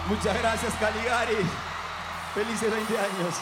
Muchas gracias, Caligari. Felices 20 años.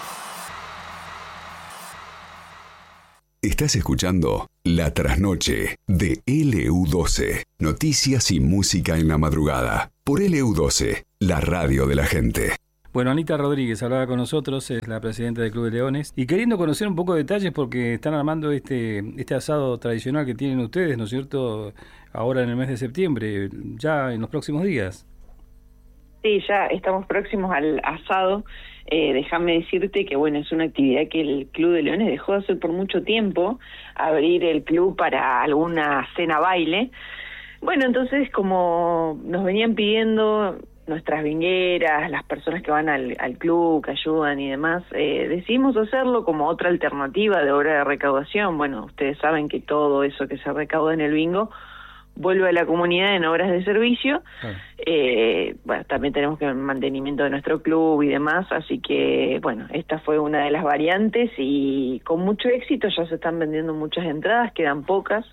Estás escuchando La Trasnoche de LU12. Noticias y música en la madrugada. Por LU12, la radio de la gente. Bueno, Anita Rodríguez hablaba con nosotros, es la presidenta del Club de Leones, y queriendo conocer un poco de detalles porque están armando este asado tradicional que tienen ustedes, ¿no es cierto?, ahora en el mes de septiembre, ya en los próximos días. Sí, ya estamos próximos al asado. Déjame decirte que, bueno, es una actividad que el Club de Leones dejó de hacer por mucho tiempo, abrir el club para alguna cena baile. Bueno, entonces, como nos venían pidiendo nuestras vingueras, las personas que van al club, que ayudan y demás, decidimos hacerlo como otra alternativa de obra de recaudación. Bueno, ustedes saben que todo eso que se recauda en el bingo vuelve a la comunidad en obras de servicio. Bueno, también tenemos que el mantenimiento de nuestro club y demás, así que, bueno, esta fue una de las variantes y con mucho éxito. Ya se están vendiendo muchas entradas, quedan pocas,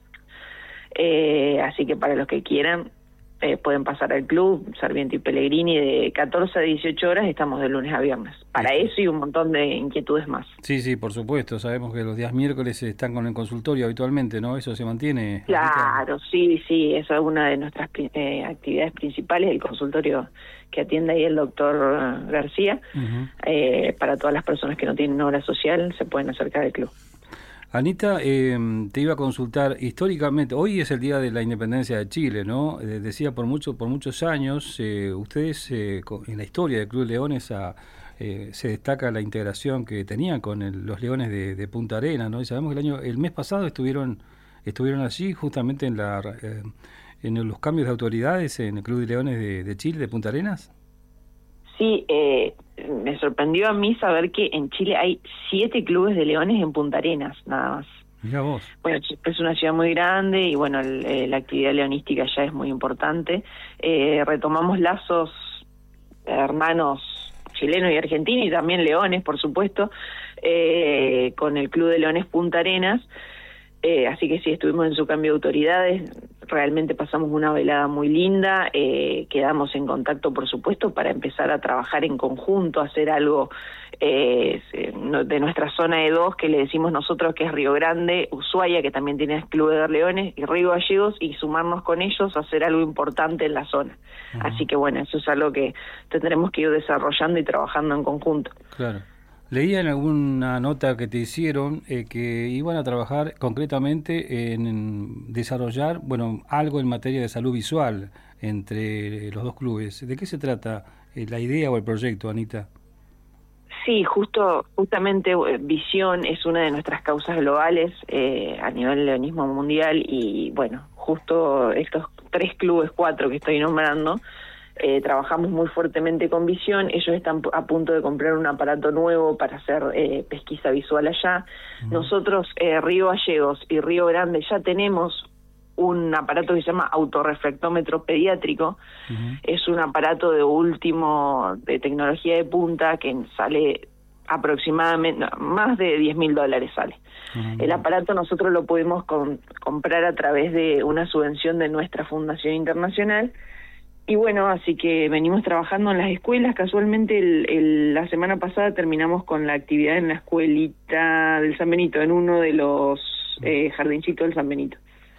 así que para los que quieran, pueden pasar al club Sarmiento y Pellegrini de 14 a 18 horas, estamos de lunes a viernes. Para eso y un montón de inquietudes más. Sí, por supuesto, sabemos que los días miércoles están con el consultorio habitualmente, ¿no? ¿Eso se mantiene? Claro, sí, esa es una de nuestras actividades principales, el consultorio que atiende ahí el doctor García. Para todas las personas que no tienen obra social, se pueden acercar al club. Anita, te iba a consultar, históricamente, hoy es el Día de la Independencia de Chile, ¿no? Decía por muchos años, ustedes en la historia del Club Leones se destaca la integración que tenían con los Leones de Punta Arenas, ¿no? Y sabemos que el mes pasado estuvieron allí justamente en los cambios de autoridades en el Club de Leones de Chile, de Punta Arenas. Sí, me sorprendió a mí saber que en Chile hay 7 clubes de leones en Punta Arenas, nada más. Mirá vos. Bueno, es una ciudad muy grande y bueno, la actividad leonística ya es muy importante. Retomamos lazos hermanos chilenos y argentinos y también leones, por supuesto, con el Club de Leones Punta Arenas. Así que sí, estuvimos en su cambio de autoridades, realmente pasamos una velada muy linda, quedamos en contacto, por supuesto, para empezar a trabajar en conjunto, hacer algo de nuestra zona de dos, que le decimos nosotros que es Río Grande, Ushuaia, que también tiene Club de Leones, y Río Gallegos, y sumarnos con ellos a hacer algo importante en la zona. Así que bueno, eso es algo que tendremos que ir desarrollando y trabajando en conjunto. Claro. Leía en alguna nota que te hicieron que iban a trabajar concretamente en desarrollar, algo en materia de salud visual entre los dos clubes. ¿De qué se trata la idea o el proyecto, Anita? Sí, justamente visión es una de nuestras causas globales a nivel leonismo mundial y bueno, justo estos 4 que estoy nombrando, trabajamos muy fuertemente con visión. Ellos están a punto de comprar un aparato nuevo para hacer pesquisa visual allá. Nosotros, Río Gallegos y Río Grande, ya tenemos un aparato que se llama autorreflectómetro pediátrico. Es un aparato de tecnología de punta que sale aproximadamente más de $10.000 sale. El aparato nosotros lo pudimos comprar a través de una subvención de nuestra fundación internacional. Y bueno, así que venimos trabajando en las escuelas. Casualmente la semana pasada terminamos con la actividad en la escuelita del San Benito, en uno de los jardincitos del San Benito.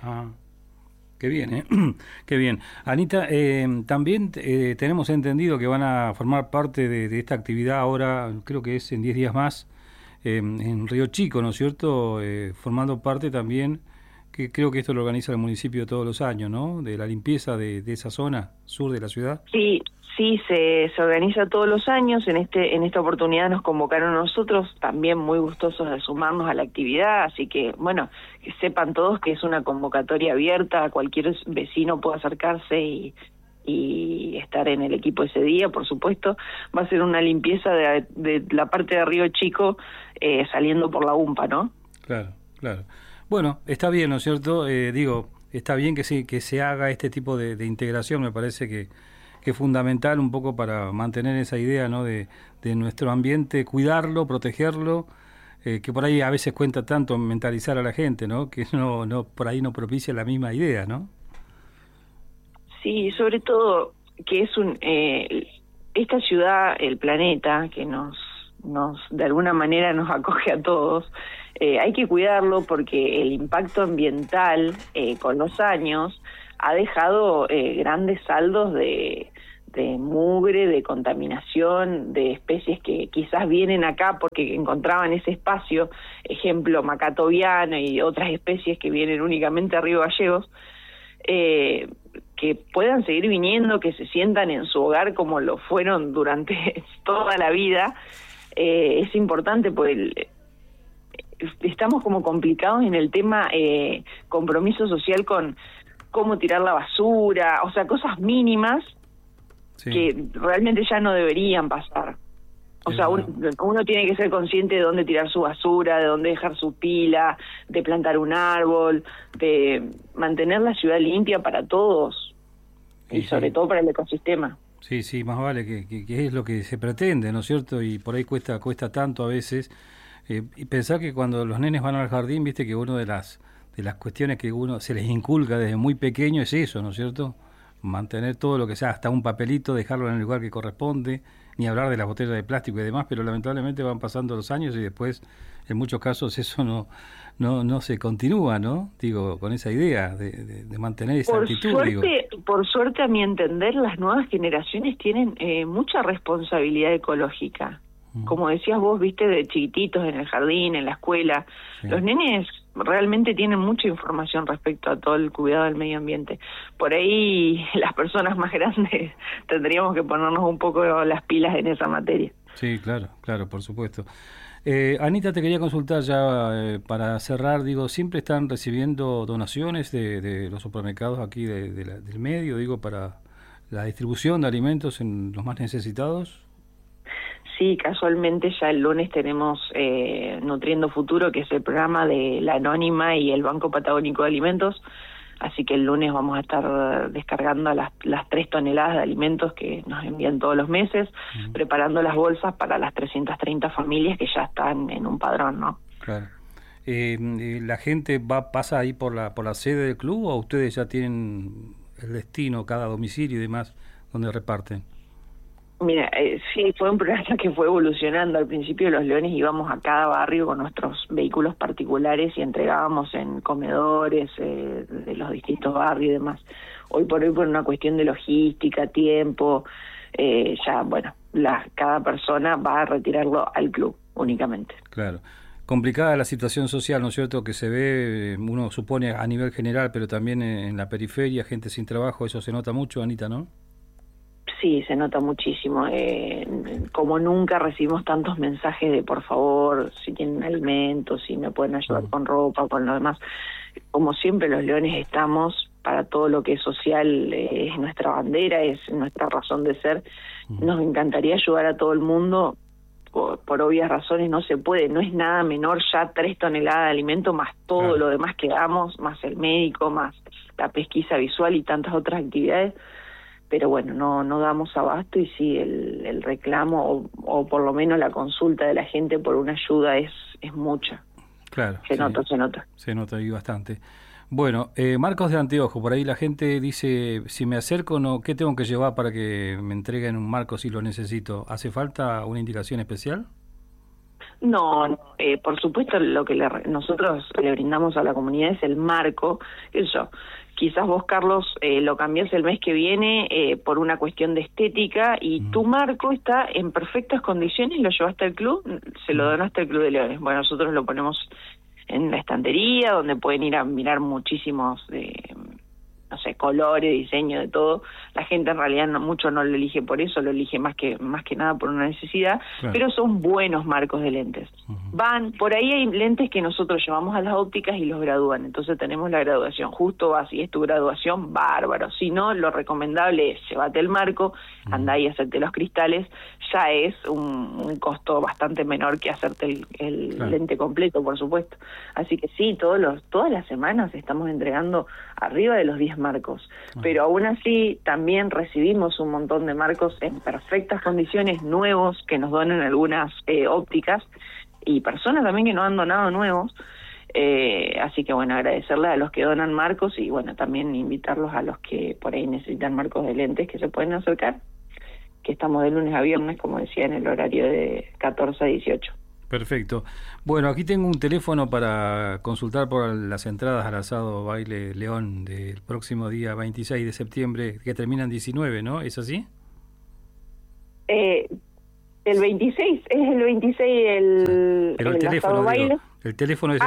Qué bien, qué bien. Anita, también tenemos entendido que van a formar parte de esta actividad ahora, creo que es en 10 días más, en Río Chico, ¿no es cierto? Formando parte también, que creo que esto lo organiza el municipio todos los años, ¿no? De la limpieza de esa zona sur de la ciudad. Sí, se organiza todos los años. En esta oportunidad nos convocaron a nosotros, también muy gustosos de sumarnos a la actividad, así que, bueno, que sepan todos que es una convocatoria abierta, cualquier vecino puede acercarse y estar en el equipo ese día, por supuesto. Va a ser una limpieza de la parte de Río Chico, saliendo por la UMPA, ¿no? Claro. Bueno, está bien, ¿no es cierto? Está bien que se haga este tipo de integración. Me parece que es fundamental un poco para mantener esa idea, ¿no? de nuestro ambiente, cuidarlo, protegerlo, que por ahí a veces cuenta tanto mentalizar a la gente, ¿no? Que no por ahí no propicia la misma idea, ¿no? Sí, sobre todo que es esta ciudad, el planeta, que nos de alguna manera nos acoge a todos, hay que cuidarlo porque el impacto ambiental con los años ha dejado grandes saldos de mugre, de contaminación, de especies que quizás vienen acá porque encontraban ese espacio, ejemplo macatoviano y otras especies que vienen únicamente a Río Gallegos, que puedan seguir viniendo, que se sientan en su hogar como lo fueron durante toda la vida. Es importante porque estamos como complicados en el tema compromiso social con cómo tirar la basura, o sea, cosas mínimas que realmente ya no deberían pasar. O sea, uno tiene que ser consciente de dónde tirar su basura, de dónde dejar su pila, de plantar un árbol, de mantener la ciudad limpia para todos y sobre todo para el ecosistema. Sí, más vale que es lo que se pretende, ¿no es cierto? Y por ahí cuesta tanto a veces. Y pensar que cuando los nenes van al jardín, viste que una de las cuestiones que uno se les inculca desde muy pequeño es eso, ¿no es cierto? Mantener todo lo que sea, hasta un papelito, dejarlo en el lugar que corresponde, ni hablar de las botellas de plástico y demás, pero lamentablemente van pasando los años y después, en muchos casos, eso no se continúa, ¿no? Digo, con esa idea de mantener esa actitud. Por suerte, a mi entender, las nuevas generaciones tienen mucha responsabilidad ecológica. Como decías vos, viste, de chiquititos en el jardín, en la escuela, los nenes realmente tienen mucha información respecto a todo el cuidado del medio ambiente. Por ahí las personas más grandes tendríamos que ponernos un poco las pilas en esa materia. Sí, claro, por supuesto. Anita, te quería consultar ya para cerrar, digo, ¿siempre están recibiendo donaciones de los supermercados aquí del medio, digo, para la distribución de alimentos en los más necesitados? Sí, casualmente ya el lunes tenemos Nutriendo Futuro, que es el programa de La Anónima y el Banco Patagónico de Alimentos, así que el lunes vamos a estar descargando las 3 toneladas de alimentos que nos envían todos los meses, preparando las bolsas para las 330 familias que ya están en un padrón, ¿no? Claro. ¿La gente pasa ahí por la sede del club o ustedes ya tienen el destino, cada domicilio y demás, donde reparten? Mira, sí, fue un programa que fue evolucionando. Al principio los Leones íbamos a cada barrio con nuestros vehículos particulares y entregábamos en comedores de los distintos barrios y demás. Hoy por una cuestión de logística, tiempo, cada persona va a retirarlo al club únicamente. Claro. Complicada la situación social, ¿no es cierto?, que se ve, uno supone a nivel general, pero también en la periferia, gente sin trabajo, eso se nota mucho, Anita, ¿no? Sí, se nota muchísimo. Como nunca recibimos tantos mensajes de por favor, si tienen alimentos, si me pueden ayudar con ropa, con lo demás. Como siempre los Leones estamos para todo lo que es social, es nuestra bandera, es nuestra razón de ser. Nos encantaría ayudar a todo el mundo, por obvias razones no se puede, no es nada menor ya 3 toneladas de alimento más todo lo demás que damos, más el médico, más la pesquisa visual y tantas otras actividades. Pero bueno, no damos abasto y sí, el reclamo o por lo menos la consulta de la gente por una ayuda es mucha. Claro. Se nota. Se nota ahí bastante. Bueno, marcos de anteojo, por ahí la gente dice, si me acerco, ¿qué tengo que llevar para que me entreguen un marco si lo necesito? ¿Hace falta una indicación especial? No, por supuesto lo que nosotros le brindamos a la comunidad es el marco, quizás vos, Carlos, lo cambiás el mes que viene por una cuestión de estética y tu marco está en perfectas condiciones, lo llevaste al club, se lo donaste al Club de Leones. Bueno, nosotros lo ponemos en la estantería donde pueden ir a mirar muchísimos colores, diseño, de todo. La gente en realidad mucho no lo elige por eso, lo elige más que nada por una necesidad, pero son buenos marcos de lentes. Por ahí hay lentes que nosotros llevamos a las ópticas y los gradúan, entonces tenemos la graduación, justo vas y es tu graduación, bárbaro. Si no, lo recomendable es llévate el marco, andá y hacerte los cristales, ya es un costo bastante menor que hacerte el lente completo, por supuesto. Así que sí, todas las semanas estamos entregando arriba de los 10 marcos, pero aún así también recibimos un montón de marcos en perfectas condiciones, nuevos, que nos donan algunas ópticas, y personas también que nos han donado nuevos, así que bueno, agradecerles a los que donan marcos y bueno, también invitarlos a los que por ahí necesitan marcos de lentes que se pueden acercar que estamos de lunes a viernes, como decía, en el horario de 14 a 18. Perfecto. Bueno, aquí tengo un teléfono para consultar por las entradas al asado Baile León del próximo día 26 de septiembre, que termina en 19, ¿no? ¿Es así? El 26, es el 26 Pero el teléfono, asado baile. El teléfono es el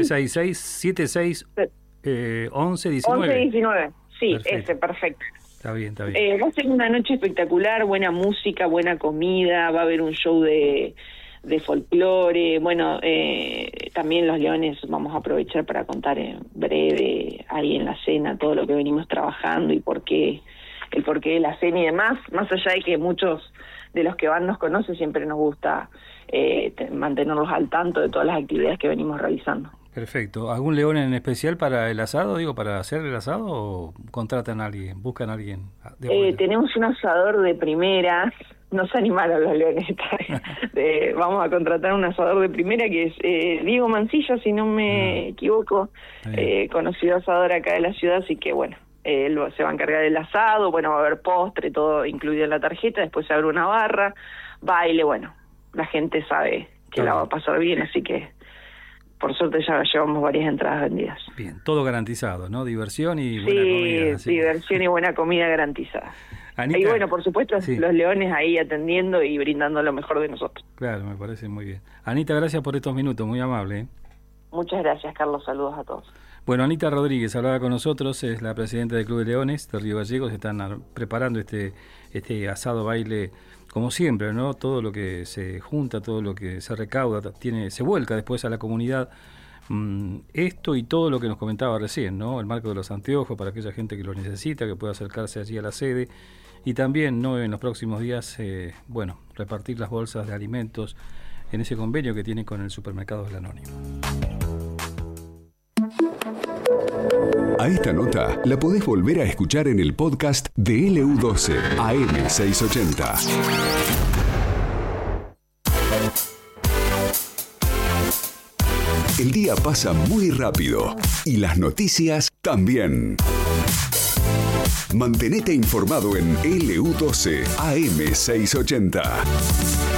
2966-76-1119. 11-19, sí, Perfecto. ese, perfecto. Está bien, está bien. Va a ser una noche espectacular, buena música, buena comida, va a haber un show de folclore, bueno, también los Leones vamos a aprovechar para contar en breve ahí en la cena todo lo que venimos trabajando y el porqué de la cena y demás, más allá de que muchos de los que van nos conocen, siempre nos gusta mantenerlos al tanto de todas las actividades que venimos realizando. Perfecto. ¿Algún león en especial para el asado, para hacer el asado, o contratan a alguien, buscan a alguien? Tenemos un asador de primera, nos animaron los Leones esta vez. Vamos a contratar un asador de primera que es Diego Mancilla, si no me equivoco, conocido asador acá de la ciudad, así que bueno, él se va a encargar del asado, bueno, va a haber postre, todo incluido en la tarjeta, después se abre una barra, baile, bueno, la gente sabe que la va a pasar bien, así que por suerte ya llevamos varias entradas vendidas. Bien, todo garantizado, ¿no? Diversión y buena comida. Sí, diversión y buena comida garantizada. Anita, y bueno, por supuesto, los Leones ahí atendiendo y brindando lo mejor de nosotros. Claro, me parece muy bien. Anita, gracias por estos minutos, muy amable. Muchas gracias, Carlos, saludos a todos. Bueno, Anita Rodríguez hablaba con nosotros, es la presidenta del Club de Leones de Río Gallegos. Están preparando este asado baile, como siempre, ¿no? Todo lo que se junta, todo lo que se recauda, se vuelca después a la comunidad. Esto y todo lo que nos comentaba recién, ¿no? El marco de los anteojos para aquella gente que lo necesita, que pueda acercarse allí a la sede. Y también, ¿no?, en los próximos días, repartir las bolsas de alimentos en ese convenio que tiene con el supermercado del Anónimo. A esta nota la podés volver a escuchar en el podcast de LU12 AM680. El día pasa muy rápido y las noticias también. Mantenete informado en LU12 AM680.